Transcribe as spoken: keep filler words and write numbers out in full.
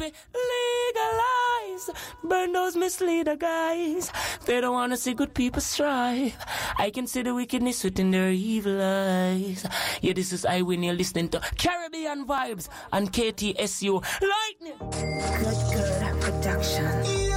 fi legalize. Burn those misleader guys. They don't wanna see good people strive. I can see the wickedness within their evil eyes. Yeah, this is I when you're listening to Caribbean Vibes and K T S U Lightning. Good, good production.